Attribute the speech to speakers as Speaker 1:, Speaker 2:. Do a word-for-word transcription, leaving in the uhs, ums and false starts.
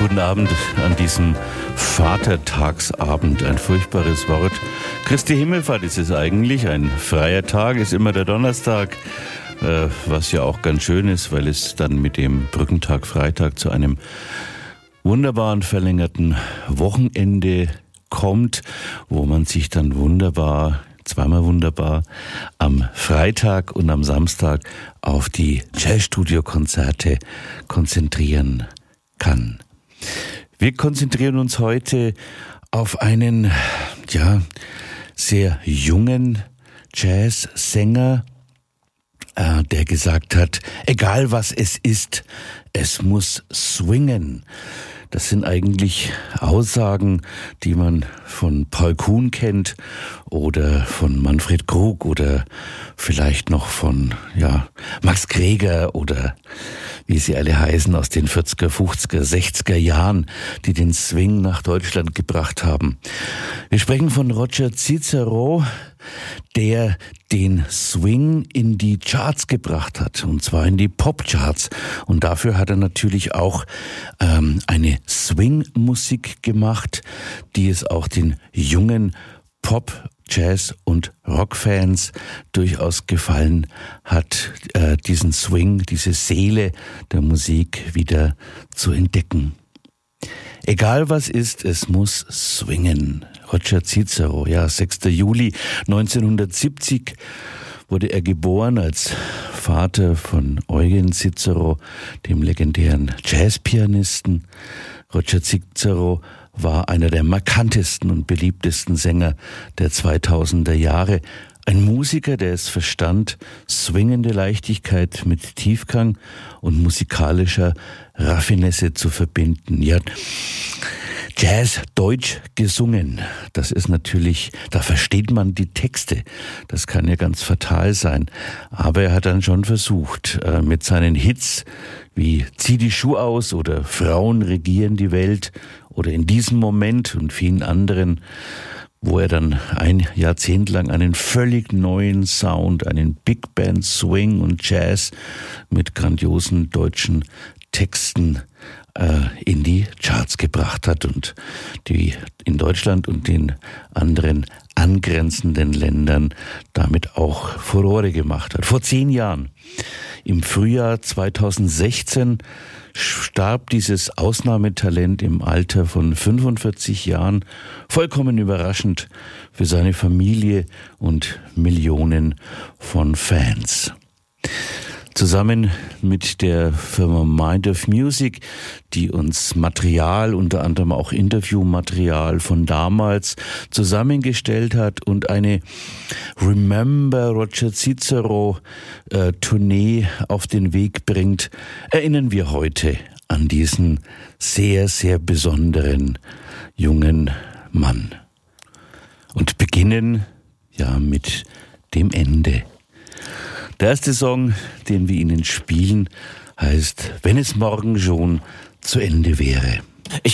Speaker 1: guten Abend an diesem Vatertagsabend. Ein furchtbares Wort. Christi Himmelfahrt ist es eigentlich. Ein freier Tag ist immer der Donnerstag, äh, was ja auch ganz schön ist, weil es dann mit dem Brückentag, Freitag zu einem wunderbaren verlängerten Wochenende kommt, wo man sich dann wunderbar, zweimal wunderbar, am Freitag und am Samstag auf die Jazzstudio-Konzerte konzentrieren kann. Wir konzentrieren uns heute auf einen, ja, sehr jungen Jazzsänger, äh, der gesagt hat, egal was es ist, es muss swingen. Das sind eigentlich Aussagen, die man von Paul Kuhn kennt oder von Manfred Krug oder vielleicht noch von ja Max Greger oder wie sie alle heißen aus den vierziger, fünfziger, sechziger Jahren, die den Swing nach Deutschland gebracht haben. Wir sprechen von Roger Cicero, der den Swing in die Charts gebracht hat, und zwar in die Popcharts. Und dafür hat er natürlich auch ähm, eine Swing-Musik gemacht, die es auch den jungen Pop-, Jazz- und Rockfans durchaus gefallen hat, äh, diesen Swing, diese Seele der Musik wieder zu entdecken. Egal was ist, es muss swingen. Roger Cicero, ja, sechster Juli neunzehnhundertsiebzig wurde er geboren als Vater von Eugen Cicero, dem legendären Jazzpianisten. Roger Cicero war einer der markantesten und beliebtesten Sänger der zweitausender Jahre. Ein Musiker, der es verstand, swingende Leichtigkeit mit Tiefgang und musikalischer Raffinesse zu verbinden. Ja, Jazz deutsch gesungen, das ist natürlich, da versteht man die Texte. Das kann ja ganz fatal sein. Aber er hat dann schon versucht, mit seinen Hits wie Zieh die Schuhe aus oder Frauen regieren die Welt oder In diesem Moment und vielen anderen, wo er dann ein Jahrzehnt lang einen völlig neuen Sound, einen Big Band Swing und Jazz mit grandiosen deutschen Texten äh, in die Charts gebracht hat und die in Deutschland und den anderen angrenzenden Ländern damit auch Furore gemacht hat. Vor zehn Jahren, im Frühjahr zweitausendsechzehn, starb dieses Ausnahmetalent im Alter von fünfundvierzig Jahren, vollkommen überraschend für seine Familie und Millionen von Fans. Zusammen mit der Firma Mind of Music, die uns Material, unter anderem auch Interviewmaterial von damals zusammengestellt hat und eine Remember Roger Cicero äh, Tournee auf den Weg bringt, erinnern wir heute an diesen sehr, sehr besonderen jungen Mann. Und beginnen ja mit dem Ende. Der erste Song, den wir Ihnen spielen, heißt Wenn es morgen schon zu Ende wäre.